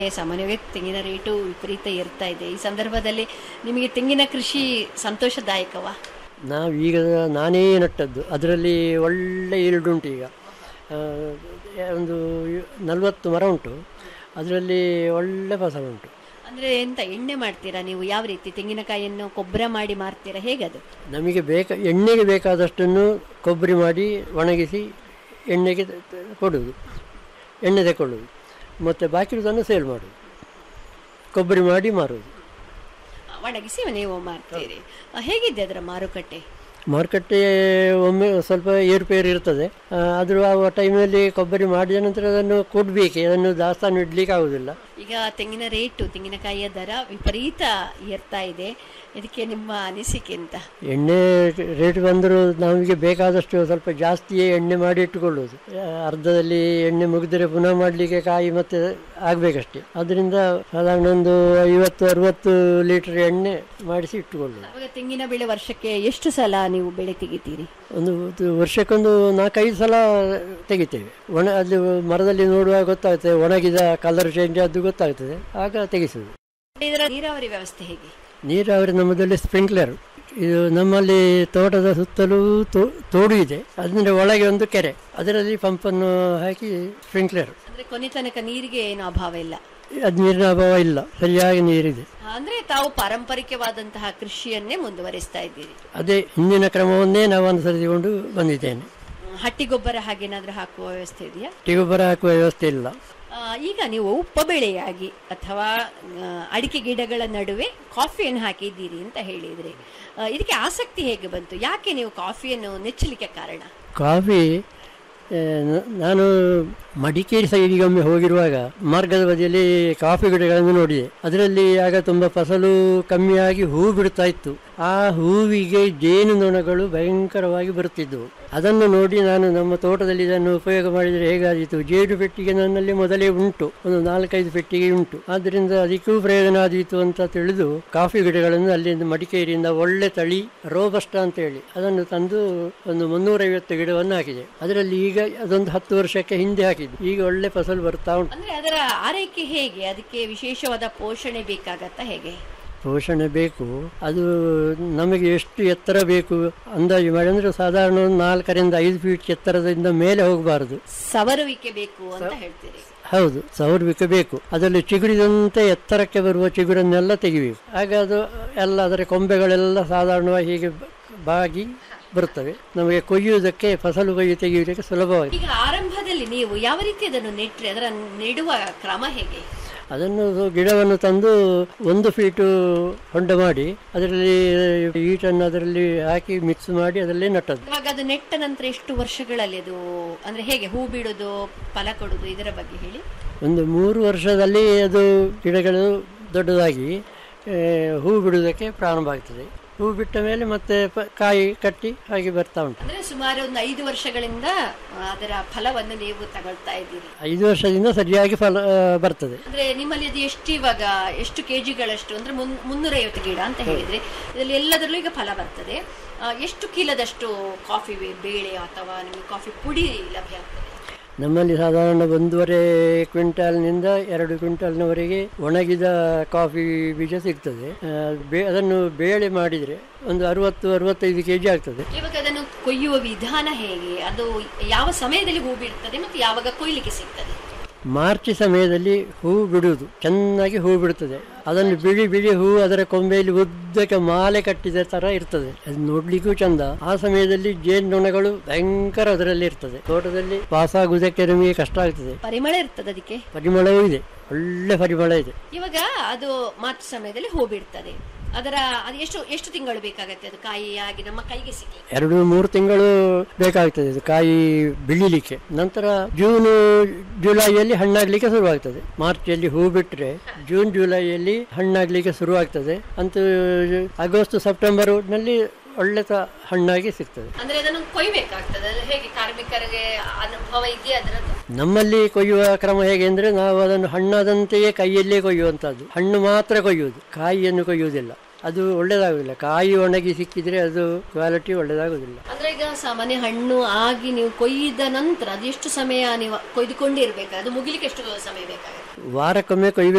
ಸಾಮಾನ್ಯವಾಗಿ ತೆಂಗಿನ ರೇಟು ವಿಪರೀತ ಏರ್ತಾ ಇದೆ. ಈ ಸಂದರ್ಭದಲ್ಲಿ ನಿಮಗೆ ತೆಂಗಿನ ಕೃಷಿ ಸಂತೋಷದಾಯಕವಾ? ನಾವೀಗ ನಾನೇ ನಟ್ಟದ್ದು, ಅದರಲ್ಲಿ ಒಳ್ಳೆ ಈಲ್ಡುಂಟು. ಈಗ ಒಂದು 40 ಮರ ಉಂಟು, ಅದರಲ್ಲಿ ಒಳ್ಳೆ ಫಸಲು ಉಂಟು. ಅಂದರೆ ಎಂತ ಎಣ್ಣೆ ಮಾಡ್ತೀರಾ ನೀವು? ಯಾವ ರೀತಿ ತೆಂಗಿನಕಾಯಿಯನ್ನು ಕೊಬ್ಬರ ಮಾಡಿ ಮಾರ್ತೀರಾ, ಹೇಗದು? ನಮಗೆ ಎಣ್ಣೆಗೆ ಬೇಕಾದಷ್ಟನ್ನು ಕೊಬ್ಬರಿ ಮಾಡಿ ಒಣಗಿಸಿ ಎಣ್ಣೆಗೆ ಕೊಡುವುದು, ಎಣ್ಣೆ ತಗೊಳ್ಳುವುದು, ಮತ್ತು ಬಾಕಿರುವುದನ್ನು ಸೇಲ್ ಮಾಡುವುದು, ಕೊಬ್ಬರಿ ಮಾಡಿ ಮಾರುವುದು. ಒಣಗಿಸಿ ನೀವು ಮಾರ್ತೀರಿ. ಹೇಗಿದೆ ಅದರ ಮಾರುಕಟ್ಟೆ ಒಮ್ಮೆ ಸ್ವಲ್ಪ ಏರುಪೇರು ಇರ್ತದೆ. ಆದರೂ ಆ ಟೈಮಲ್ಲಿ ಕೊಬ್ಬರಿ ಮಾಡಿದ ನಂತರ ಅದನ್ನು ಕೊಡಬೇಕೆ, ಅದನ್ನು ದಾಸ್ತಾನು ಇಡಲಿಕ್ಕೆ ಆಗುವುದಿಲ್ಲ. ಈಗ ತೆಂಗಿನಕಾಯಿಯ ದರ ವಿಪರೀತ ಏರ್ತಾ ಇದೆ, ಇದಕ್ಕೆ ನಿಮ್ಮ ಅನಿಸಿಕೆ ಅಂತ? ಎಣ್ಣೆ ರೇಟ್ ಬಂದರೂ ನಮಗೆ ಬೇಕಾದಷ್ಟು ಸ್ವಲ್ಪ ಜಾಸ್ತಿಯೇ ಎಣ್ಣೆ ಮಾಡಿ ಇಟ್ಟುಕೊಳ್ಳುವುದು. ಅರ್ಧದಲ್ಲಿ ಎಣ್ಣೆ ಮುಗಿದರೆ ಪುನಃ ಮಾಡಲಿಕ್ಕೆ ಕಾಯಿ ಮತ್ತೆ ಆಗಬೇಕಷ್ಟೇ. ಅದರಿಂದ ಸಾಧಾರಣ ಒಂದು 50-60 ಲೀಟರ್ ಎಣ್ಣೆ ಮಾಡಿಸಿ ಇಟ್ಟುಕೊಳ್ಳುವುದು. ತೆಂಗಿನ ಬೆಳೆ ವರ್ಷಕ್ಕೆ ಎಷ್ಟು ಸಲ ನೀವು ಬೆಳೆ ತೆಗಿತೀರಿ? ಒಂದು ವರ್ಷಕ್ಕೊಂದು 4-5 ಸಲ ತೆಗಿತೇವೆ. ಅಲ್ಲಿ ಮರದಲ್ಲಿ ನೋಡುವಾಗ ಗೊತ್ತಾಗ್ತದೆ, ಒಣಗಿದ ಕಲರ್ ಚೇಂಜ್ ಅದು ಗೊತ್ತಾಗ್ತದೆ, ಆಗ ತೆಗಿಸುವುದು. ಇದರ ನೀರಾವರಿ ವ್ಯವಸ್ಥೆ ಹೇಗೆ? ನೀರಾವರಿ ನಮ್ಮದಲ್ಲಿ ಸ್ಪ್ರಿಂಕ್ಲರ್. ಇದು ನಮ್ಮಲ್ಲಿ ತೋಟದ ಸುತ್ತಲೂ ತೋಡು ಇದೆ, ಅದರಿಂದ ಒಳಗೆ ಒಂದು ಕೆರೆ, ಅದರಲ್ಲಿ ಪಂಪನ್ನು ಹಾಕಿ ಸ್ಪ್ರಿಂಕ್ಲರ್. ಅಂದ್ರೆ ಕೊನೆ ತನಕ ನೀರಿಗೆ ಏನು ಅಭಾವ ಇಲ್ಲ? ಅದು ನೀರಿನ ಅಭಾವ ಇಲ್ಲ, ಸರಿಯಾಗಿ ನೀರಿದೆ. ಅಂದ್ರೆ ತಾವು ಪಾರಂಪರಿಕವಾದಂತಹ ಕೃಷಿಯನ್ನೇ ಮುಂದುವರಿಸ್ತಾ ಇದ್ದೀರಿ? ಅದೇ ಹಿಂದಿನ ಕ್ರಮವನ್ನೇ ನಾವು ಅನುಸರಿಸಿಕೊಂಡು ಬಂದಿದ್ದೇನೆ. ಹಟ್ಟಿ ಗೊಬ್ಬರ ಹಾಗೇನಾದ್ರೂ ಹಾಕುವ ವ್ಯವಸ್ಥೆ ಇದೆಯಾ? ಹಟ್ಟಿ ಗೊಬ್ಬರ ಹಾಕುವ ವ್ಯವಸ್ಥೆ ಇಲ್ಲ. ಈಗ ನೀವು ಉಪಬೆಳೆಯಾಗಿ ಅಥವಾ ಅಡಿಕೆ ಗಿಡಗಳ ನಡುವೆ ಕಾಫಿಯನ್ನು ಹಾಕಿದ್ದೀರಿ ಅಂತ ಹೇಳಿದ್ರಿ. ಇದಕ್ಕೆ ಆಸಕ್ತಿ ಹೇಗೆ ಬಂತು? ಯಾಕೆ ನೀವು ಕಾಫಿಯನ್ನು ನೆಚ್ಚಲಿಕ್ಕೆ ಕಾರಣ? ಕಾಫಿ ನಾನು ಮಡಿಕೇರಿ ಸೈಡಿಗೊಮ್ಮೆ ಹೋಗಿರುವಾಗ ಮಾರ್ಗದ ಬದಿಯಲ್ಲಿ ಕಾಫಿ ಗಿಡಗಳನ್ನು ನೋಡಿದೆ. ಅದರಲ್ಲಿ ಆಗ ತುಂಬ ಫಸಲು ಕಮ್ಮಿಯಾಗಿ ಹೂ ಬಿಡ್ತಾ ಇತ್ತು. ಆ ಹೂವಿಗೆ ಜೇನುನೊಣಗಳು ಭಯಂಕರವಾಗಿ ಬರುತ್ತಿದ್ದವು. ಅದನ್ನು ನೋಡಿ ನಾನು ನಮ್ಮ ತೋಟದಲ್ಲಿ ಇದನ್ನು ಉಪಯೋಗ ಮಾಡಿದರೆ ಹೇಗಾದೀತು. ಜೇನು ಪೆಟ್ಟಿಗೆ ನನ್ನಲ್ಲಿ ಮೊದಲೇ ಉಂಟು, ಒಂದು 4-5 ಪೆಟ್ಟಿಗೆ ಉಂಟು. ಆದ್ದರಿಂದ ಅದಕ್ಕೂ ಪ್ರಯೋಜನ ಆದೀತು ಅಂತ ತಿಳಿದು ಕಾಫಿ ಗಿಡಗಳನ್ನು ಅಲ್ಲಿಂದ ಮಡಿಕೇರಿಯಿಂದ ಒಳ್ಳೆ ತಳಿ ರೋಬಸ್ಟ ಅಂತ ಹೇಳಿ ಅದನ್ನು ತಂದು ಒಂದು 350 ಗಿಡವನ್ನು ಹಾಕಿದೆ. ಅದರಲ್ಲಿ ಈಗ ಅದೊಂದು 10 ವರ್ಷಕ್ಕೆ ಹಿಂದೆ ಹಾಕಿದ್ದು, ಈಗ ಒಳ್ಳೆ ಫಸಲು ಬರ್ತಾ ಉಂಟು. ಅಂದ್ರೆ ಅದರ ಆರೈಕೆ ಹೇಗೆ? ಅದಕ್ಕೆ ವಿಶೇಷವಾದ ಪೋಷಣೆ ಬೇಕಾಗತ್ತಾ ಹೇಗೆ? ಪೋಷಣೆ ಬೇಕು. ಅದು ನಮಗೆ ಎಷ್ಟು ಎತ್ತರ ಬೇಕು ಅಂದಾಜು ಮಾಡಿ, ಅಂದರೆ ಸಾಧಾರಣ 4-5 ಫೀಟ್ ಎತ್ತರದಿಂದ ಮೇಲೆ ಹೋಗಬಾರದು. ಸವರುವಿಕೆ ಬೇಕು ಅಂತ ಹೇಳ್ತೀರಿ? ಹೌದು, ಸವರುವಿಕೆ ಬೇಕು. ಅದರಲ್ಲಿ ಚಿಗುರಿದಂತೆ ಎತ್ತರಕ್ಕೆ ಬರುವ ಚಿಗುರನ್ನೆಲ್ಲ ತೆಗಿಬೇಕು. ಆಗ ಅದು ಎಲ್ಲ ಅದರ ಕೊಂಬೆಗಳೆಲ್ಲ ಸಾಧಾರಣವಾಗಿ ಹೀಗೆ ಬಾಗಿ ಬರುತ್ತವೆ. ನಮಗೆ ಕೊಯ್ಯುವುದಕ್ಕೆ, ಫಸಲು ತೆಗೆಯುವುದಕ್ಕೆ ಸುಲಭವಾಗಿ. ಈಗ ಆರಂಭದಲ್ಲಿ ನೀವು ಯಾವ ರೀತಿ ಅದನ್ನು ನೆಟ್ರೆ, ಅದರ ನೆಡುವ ಕ್ರಮ ಹೇಗೆ? ಅದನ್ನು ಗಿಡವನ್ನು ತಂದು 1 ಫೀಟು ಹೊಂಡ ಮಾಡಿ ಅದರಲ್ಲಿ ಈಟನ್ನು ಅದರಲ್ಲಿ ಹಾಕಿ ಮಿಕ್ಸ್ ಮಾಡಿ ಅದರಲ್ಲೇ ನಟ್ಟದ್ದು. ಇವಾಗ ಅದು ನೆಟ್ಟ ನಂತರ ಎಷ್ಟು ವರ್ಷಗಳಲ್ಲಿ ಅದು ಅಂದ್ರೆ ಹೇಗೆ ಹೂ ಬಿಡೋದು, ಫಲ ಕೊಡೋದು, ಇದರ ಬಗ್ಗೆ ಹೇಳಿ. ಒಂದು 3 ವರ್ಷದಲ್ಲಿ ಅದು ಗಿಡಗಳು ದೊಡ್ಡದಾಗಿ ಹೂ ಬಿಡುವುದಕ್ಕೆ ಪ್ರಾರಂಭ ಆಗ್ತದೆ. ಹೂ ಬಿಟ್ಟ ಮೇಲೆ ಮತ್ತೆ ಕಾಯಿ ಕಟ್ಟಿ ಹಾಗೆ ಬರ್ತಾ ಉಂಟು. ಅಂದ್ರೆ ಸುಮಾರು ಒಂದು 5 ವರ್ಷಗಳಿಂದ ಅದರ ಫಲವನ್ನು ನೀವು ತಗೊಳ್ತಾ ಇದ್ದೀರಿ? 5 ವರ್ಷದಿಂದ ಸರಿಯಾಗಿ ಫಲ ಬರ್ತದೆ. ಅಂದ್ರೆ ನಿಮ್ಮಲ್ಲಿ ಅದು ಎಷ್ಟು ಕೆಜಿಗಳಷ್ಟು, ಅಂದ್ರೆ 350 ಗಿಡ ಅಂತ ಹೇಳಿದ್ರೆ ಇದರಲ್ಲಿ ಎಲ್ಲದರಲ್ಲೂ ಈಗ ಫಲ ಬರ್ತದೆ. ಎಷ್ಟು ಚೀಲದಷ್ಟು ಕಾಫಿ ಬೇಳೆ ಅಥವಾ ನಿಮಗೆ ಕಾಫಿ ಪುಡಿ ಲಭ್ಯ ಆಗ್ತದೆ? ನಮ್ಮಲ್ಲಿ ಸಾಧಾರಣ 1.5 ಕ್ವಿಂಟಾಲ್ನಿಂದ 2 ಕ್ವಿಂಟಾಲ್ನವರೆಗೆ ಒಣಗಿದ ಕಾಫಿ ಬೀಜ ಸಿಗ್ತದೆ. ಅದನ್ನು ಬೇಳೆ ಮಾಡಿದರೆ ಒಂದು 60-65 ಕೆಜಿ ಆಗ್ತದೆ. ಇವಾಗ ಅದನ್ನು ಕೊಯ್ಯುವ ವಿಧಾನ ಹೇಗೆ? ಅದು ಯಾವ ಸಮಯದಲ್ಲಿ ಹೂ ಬಿಡ್ತದೆ ಮತ್ತು ಯಾವಾಗ ಕೊಯ್ಲಿಕ್ಕೆ ಸಿಗ್ತದೆ? ಮಾರ್ಚ್ ಸಮಯದಲ್ಲಿ ಹೂ ಬಿಡುವುದು, ಚೆನ್ನಾಗಿ ಹೂ ಬಿಡುತ್ತದೆ. ಅದನ್ನು ಬಿಡಿ ಹೂ ಅದರ ಕೊಂಬೆಯಲ್ಲಿ ಉದ್ದಕ್ಕೆ ಮಾಲೆ ಕಟ್ಟಿದ ತರ ಇರ್ತದೆ, ಅದು ನೋಡ್ಲಿಕ್ಕೂ ಚಂದ. ಆ ಸಮಯದಲ್ಲಿ ಜೇನುನೊಣಗಳು ಭಯಂಕರ ಅದರಲ್ಲಿ ಇರ್ತದೆ. ತೋಟದಲ್ಲಿ ವಾಸ ಆಗುವುದಕ್ಕೆ ನಮಗೆ ಕಷ್ಟ ಆಗ್ತದೆ. ಪರಿಮಳ ಇರ್ತದೆ, ಅದಕ್ಕೆ ಪರಿಮಳವೂ ಇದೆ, ಒಳ್ಳೆ ಪರಿಮಳ ಇದೆ. ಇವಾಗ ಅದು ಮಾರ್ಚ್ ಸಮಯದಲ್ಲಿ ಹೂ ಬಿಡ್ತದೆ. ಅದು ಎಷ್ಟು ತಿಂಗಳು ಬೇಕಾಗತ್ತೆ ಅದು ಕಾಯಿ ಆಗಿ ನಮ್ಮ ಕೈಗೆ ಸಿಗಲಿ? 2-3 ತಿಂಗಳು ಬೇಕಾಗ್ತದೆ ಅದು ಕಾಯಿ ಬೆಳಿಲಿಕ್ಕೆ. ನಂತರ ಜೂನ್ ಜುಲೈಯಲ್ಲಿ ಹಣ್ಣಾಗ್ಲಿಕ್ಕೆ ಶುರುವಾಗ್ತದೆ. ಮಾರ್ಚಲ್ಲಿ ಹೂ ಬಿಟ್ರೆ ಜೂನ್ ಜುಲೈಯಲ್ಲಿ ಹಣ್ಣಾಗ್ಲಿಕ್ಕೆ ಶುರುವಾಗ್ತದೆ. ಅಂತೂ ಆಗಸ್ಟ್ ಸೆಪ್ಟೆಂಬರ್ ನಲ್ಲಿ ಒಳ್ಳೆ ಹಣ್ಣಾಗಿ ಸಿಗ್ತದೆ. ಅಂದ್ರೆ ಅದನ್ನು ಕೊಯ್ಬೇಕಾಗ್ತದೆ, ಹೇಗೆ ಕಾರ್ಮಿಕರಿಗೆ ಅನುಭವ ಇದೆಯಾ ಅದರದ್ದು? ನಮ್ಮಲ್ಲಿ ಕೊಯ್ಯುವ ಕ್ರಮ ಹೇಗೆ ಅಂದ್ರೆ, ನಾವು ಅದನ್ನು ಹಣ್ಣಾದಂತೆಯೇ ಕೈಯಲ್ಲೇ ಕೊಯ್ಯುವಂತದ್ದು. ಹಣ್ಣು ಮಾತ್ರ ಕೊಯ್ಯುವುದು, ಕಾಯಿಯನ್ನು ಕೊಯ್ಯುವುದಿಲ್ಲ. ಅದು ಒಳ್ಳೇದಾಗುದಿಲ್ಲ. ಕಾಯಿ ಒಣಗಿ ಸಿಕ್ಕಿದ್ರೆ ಅದು ಕ್ವಾಲಿಟಿ ಒಳ್ಳೇದಾಗುದಿಲ್ಲ. ಅಂದ್ರೆ ಈಗ ಸಾಮಾನ್ಯ ಹಣ್ಣು ಆಗಿ ನೀವು ಕೊಯ್ದ ನಂತರ ಅದು ಎಷ್ಟು ಸಮಯ ನೀವು ಕೊಯ್ದುಕೊಂಡಿರ್ಬೇಕು? ಅದು ಮುಗಿಲಿಕ್ಕೆ ಎಷ್ಟು ಸಮಯ ಬೇಕಾಗುತ್ತೆ? ವಾರಕ್ಕೊಮ್ಮೆ ಕೊಯ್ಬೇಕು.